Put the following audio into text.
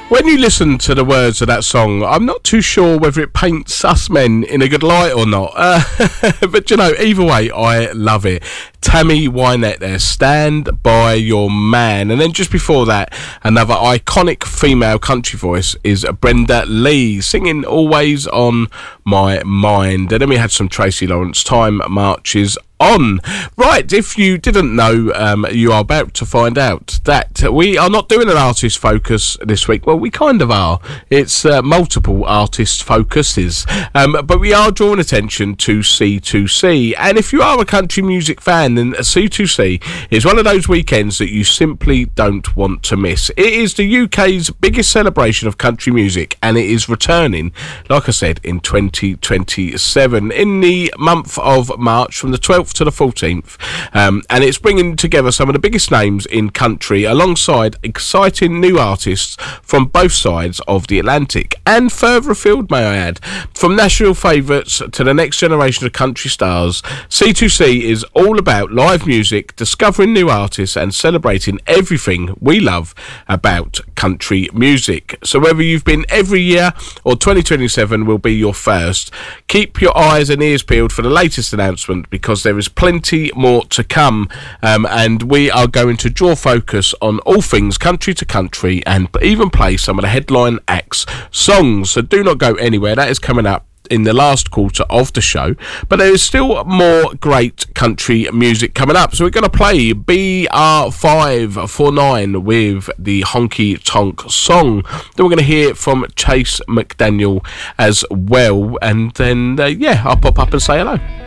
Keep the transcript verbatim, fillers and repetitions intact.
When you listen to the words of that song, I'm not too sure whether it paints us men in a good light or not. Uh, but, you know, either way, I love it. Tammy Wynette there, Stand By Your Man. And then just before that, another iconic female country voice is Brenda Lee, singing Always On My Mind. And then we had some Tracy Lawrence, Time Marches On. Right, if you didn't know, um, you are about to find out that we are not doing an artist focus this week. Well, we kind of are. It's uh, multiple artist focuses, um, but we are drawing attention to C two C. And if you are a country music fan, then C two C is one of those weekends that you simply don't want to miss. It is the U K's biggest celebration of country music, and it is returning, like I said, in twenty twenty-seven, in the month of March, from the twelfth to the fourteenth, um, and it's bringing together some of the biggest names in country alongside exciting new artists from both sides of the Atlantic and further afield, may I add. From national favourites to the next generation of country stars, C two C is all about live music, discovering new artists and celebrating everything we love about country music. So whether you've been every year or twenty twenty-seven will be your first, keep your eyes and ears peeled for the latest announcement, because there is plenty more to come, um, and we are going to draw focus on all things country to country and even play some of the headline acts songs. So do not go anywhere. That is coming up in the last quarter of the show, but there is still more great country music coming up. So we're going to play B R five forty-nine with the Honky Tonk Song. Then we're going to hear from Chase McDaniel as well, and then uh, yeah, I'll pop up and say hello.